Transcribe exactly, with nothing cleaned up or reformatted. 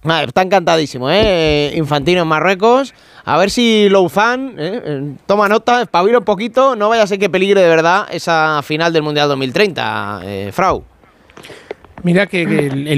Está encantadísimo, ¿eh? Infantino en Marruecos. A ver si Louzán ¿eh? toma nota, espabila un poquito, no vaya a ser que peligre de verdad esa final del Mundial dos mil treinta, eh, Frau. Mira que, que el, el